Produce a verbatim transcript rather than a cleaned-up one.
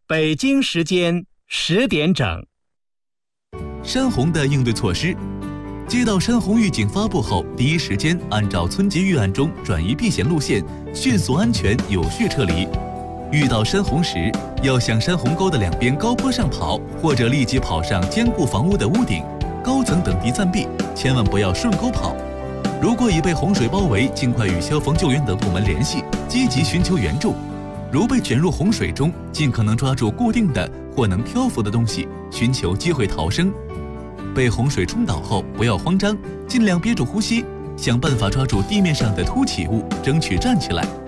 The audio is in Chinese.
北京时间十点整。 山洪的应对措施：接到山洪预警发布后，第一时间按照村级预案中转移避险路线，迅速、安全、有序撤离。遇到山洪时，要向山洪沟的两边高坡上跑，或者立即跑上坚固房屋的屋顶、高层等地暂避，千万不要顺沟跑。如果已被洪水包围，尽快与消防救援等部门联系，积极寻求援助。如被卷入洪水中，尽可能抓住固定的或能漂浮的东西，寻求机会逃生。被洪水冲倒后，不要慌张，尽量憋住呼吸，想办法抓住地面上的凸起物，争取站起来。